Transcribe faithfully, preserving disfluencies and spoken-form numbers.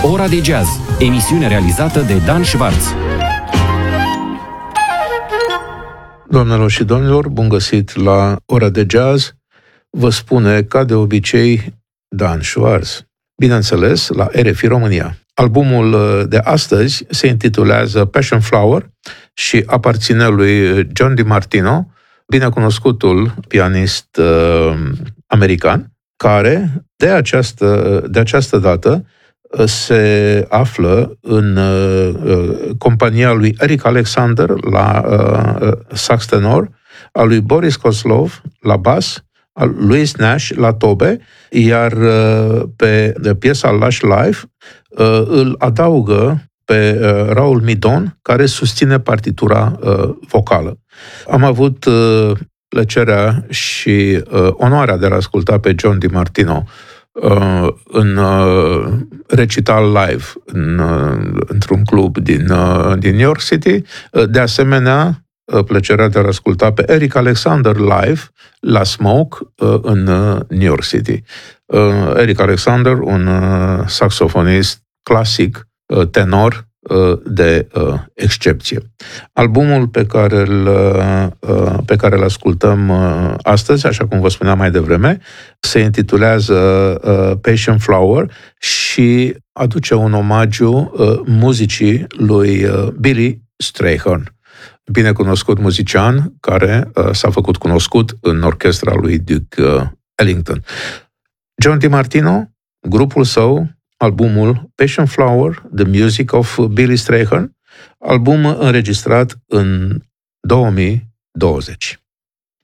Ora de Jazz, emisiune realizată de Dan Schwartz. Doamnelor și domnilor, bun găsit la Ora de Jazz. Vă spune, ca de obicei, Dan Schwartz. Bineînțeles, la R F I România. Albumul de astăzi se intitulează Passion Flower și aparține lui John DiMartino, binecunoscutul pianist uh, american, care de această, de această dată se află în uh, compania lui Eric Alexander la uh, sax tenor, a lui Boris Kozlov la bas, a lui Louis Nash la tobe, iar uh, pe piesa Lush Life uh, îl adaugă pe uh, Raul Midon, care susține partitura uh, vocală. Am avut uh, plăcerea și uh, onoarea de a asculta pe John DiMartino uh, în uh, recital live în, uh, într-un club din, uh, din New York City. Uh, de asemenea, uh, plăcerea de a asculta pe Eric Alexander live la Smoke uh, în uh, New York City. Uh, Eric Alexander, un uh, saxofonist clasic, uh, tenor, de uh, excepție. Albumul pe care îl, uh, pe care îl ascultăm uh, astăzi, așa cum vă spuneam mai devreme, se intitulează uh, Passion Flower și aduce un omagiu uh, muzicii lui uh, Billy Strayhorn, binecunoscut muzician care uh, s-a făcut cunoscut în orchestra lui Duke uh, Ellington. John DiMartino, grupul său, albumul Passion Flower, The Music of Billy Strayhorn, album înregistrat în două mii douăzeci.